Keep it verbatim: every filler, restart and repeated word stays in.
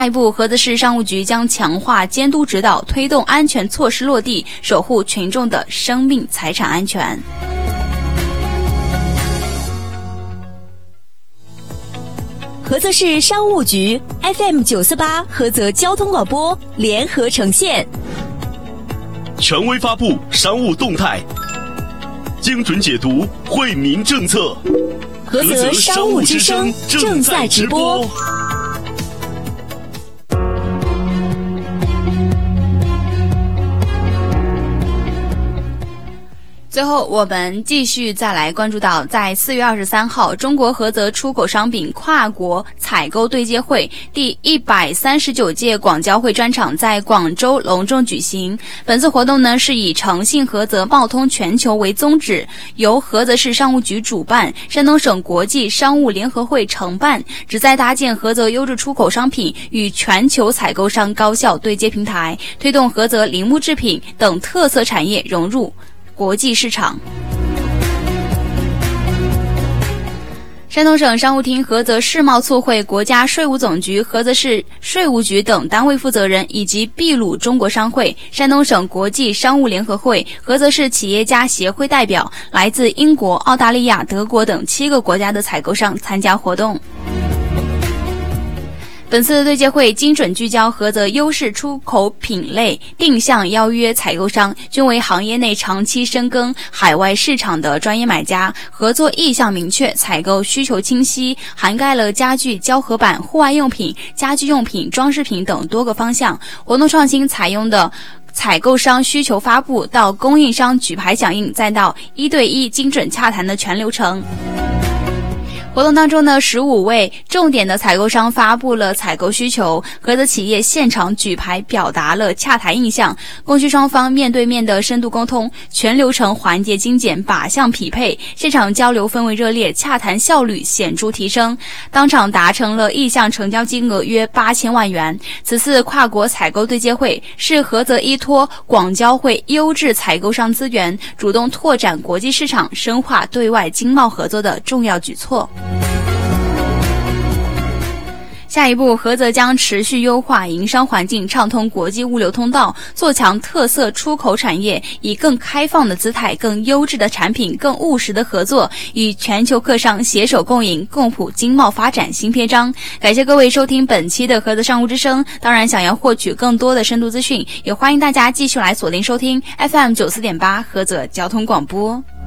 下一步，菏泽市商务局将强化监督指导，推动安全措施落地，守护群众的生命财产安全。 菏泽市商务局 F M 九四八菏泽交通广播联合呈现， 权威发布商务动态，精准解读惠民政策。 菏泽商务之声正在直播。 最后，我们继续再来关注到，在四月二十三号，中国菏泽出口商品跨国采购对接会第一百三十九届广交会专场在广州隆重举行。本次活动呢是以诚信菏泽贸通全球为宗旨，由菏泽市商务局主办，山东省国际商务联合会承办，旨在搭建菏泽优质出口商品与全球采购商高效对接平台，推动菏泽林木制品等特色产业融入国际市场。山东省商务厅菏泽世贸促会国家税务总局、菏泽市税务局等单位负责人以及秘鲁中国商会、山东省国际商务联合会、菏泽市企业家协会代表，来自英国、澳大利亚、德国等七个国家的采购商参加活动。本次对接会精准聚焦菏泽优势出口品类，定向邀约采购商，均为行业内长期深耕海外市场的专业买家，合作意向明确，采购需求清晰，涵盖了家具、胶合板、户外用品、家居用品、装饰品等多个方向。活动创新采用的采购商需求发布到供应商举牌响应，再到一对一精准洽谈的全流程。活动当中呢，十五位重点的采购商发布了采购需求，菏泽企业现场举牌表达了洽谈意向，供需双方面对面的深度沟通，全流程环节精简，靶向匹配，现场交流氛围热烈，洽谈效率显著提升，当场达成了意向成交金额约八千万元。此次跨国采购对接会是菏泽依托广交会优质采购商资源，主动拓展国际市场，深化对外经贸合作的重要举措。下一步，菏泽将持续优化营商环境，畅通国际物流通道，做强特色出口产业，以更开放的姿态、更优质的产品、更务实的合作，与全球客商携手共赢，共谱经贸发展新篇章。感谢各位收听本期的菏泽商务之声。当然，想要获取更多的深度资讯，也欢迎大家继续来锁定收听 F M 九四点八菏泽交通广播。